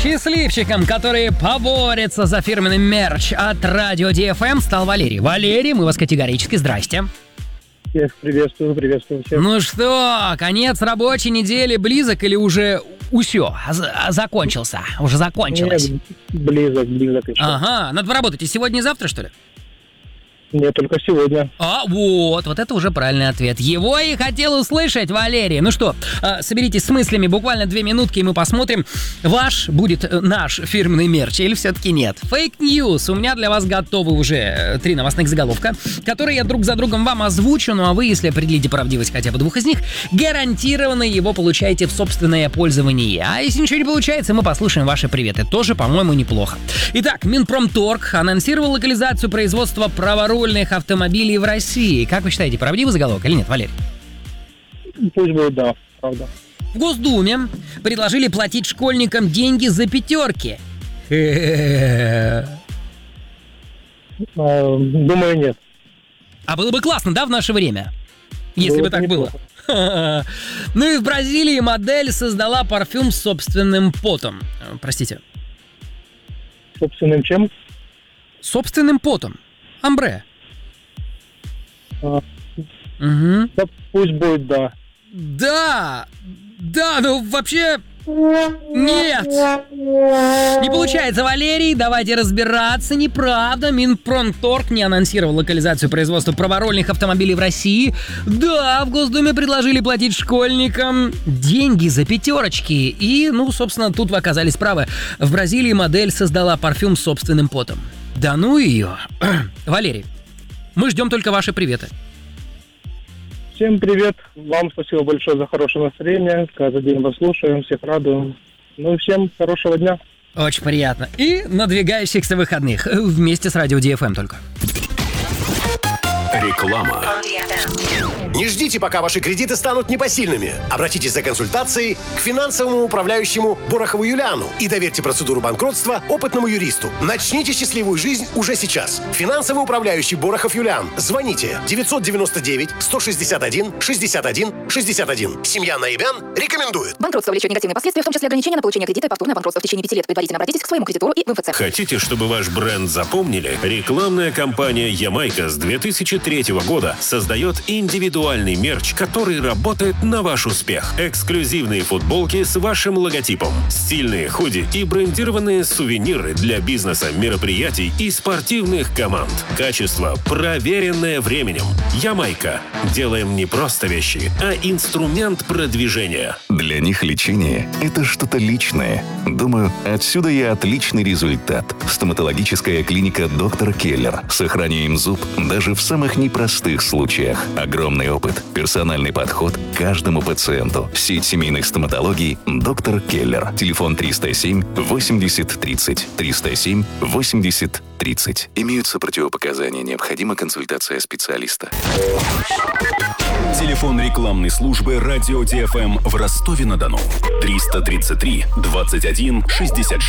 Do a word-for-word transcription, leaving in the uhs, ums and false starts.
Счастливчиком, который поборется за фирменный мерч от Радио ди эф эм, стал Валерий. Валерий, мы вас категорически здрасте. Всех приветствую, приветствую всех. Ну что, конец рабочей недели близок или уже усё, закончился? Уже закончилось? Нет, близок, близок еще. Ага, надо поработать и сегодня, и завтра, что ли? Нет, только сегодня. А, вот, вот это уже правильный ответ. Его и хотел услышать, Валерий. Ну что, соберитесь с мыслями, буквально две минутки, и мы посмотрим, ваш будет наш фирменный мерч или все-таки нет. Фейк-ньюс. У меня для вас готовы уже три новостных заголовка, которые я друг за другом вам озвучу, ну а вы, если определите правдивость хотя бы двух из них, гарантированно его получаете в собственное пользование. А если ничего не получается, мы послушаем ваши приветы. Тоже, по-моему, неплохо. Итак, Минпромторг анонсировал локализацию производства праворульных автомобилей в России. Как вы считаете, правдивый заголовок или нет, Валерий? Пусть будет, да, правда. В Госдуме предложили платить школьникам деньги за пятерки. Думаю, нет. А было бы классно, да, в наше время? Если Было бы так неплохо. было. Ну и в Бразилии модель создала парфюм с собственным потом. Простите. Собственным чем? Собственным потом. Амбре. А, Угу. да, пусть будет, да. Да! Да, ну вообще... Нет! Не получается, Валерий, давайте разбираться. Неправда, Минпромторг не анонсировал локализацию производства праворульных автомобилей в России. Да, в Госдуме предложили платить школьникам деньги за пятерочки. И, ну, собственно, тут вы оказались правы. В Бразилии модель создала парфюм с собственным потом. Да ну ее. Валерий, мы ждем только ваши приветы. Всем привет. Вам спасибо большое за хорошее настроение. Каждый день вас слушаем, всех радуем. Ну и всем хорошего дня. Очень приятно. И надвигающихся выходных. Вместе с Радио ди эф эм только. Реклама. Не ждите, пока ваши кредиты станут непосильными. Обратитесь за консультацией к финансовому управляющему Борохову Юлиану и доверьте процедуру банкротства опытному юристу. Начните счастливую жизнь уже сейчас. Финансовый управляющий Борохов Юлиан. Звоните девятьсот девяносто девять сто шестьдесят один шестьдесят один шестьдесят один. Семья Наибян рекомендует. Банкротство влечет негативные последствия, в том числе ограничения на получение кредита и повторное банкротство в течение пяти лет. Предварительно обратитесь к своему кредитору и в эм эф цэ. Хотите, чтобы ваш бренд запомнили? Рекламная кампания «Ямайка» с две тысячи третьего года создает индивидуальный мерч, который работает на ваш успех. Эксклюзивные футболки с вашим логотипом, стильные худи и брендированные сувениры для бизнеса, мероприятий и спортивных команд. Качество, проверенное временем. «Ямайка». Делаем не просто вещи, а инструмент продвижения. Для них лечение – это что-то личное. Думаю, отсюда и отличный результат. Стоматологическая клиника «Доктор Келлер». Сохраняем зуб даже в самых непростых случаях. Огромный опыт, персональный подход к каждому пациенту. Сеть семейной стоматологии «Доктор Келлер». Телефон триста семь восемьдесят тридцать. триста семь восемьдесят тридцать. Имеются противопоказания. Необходима консультация специалиста. Телефон рекламной службы «Радио ди эф эм» в Ростове-на-Дону. триста тридцать три двадцать один шестьдесят шесть.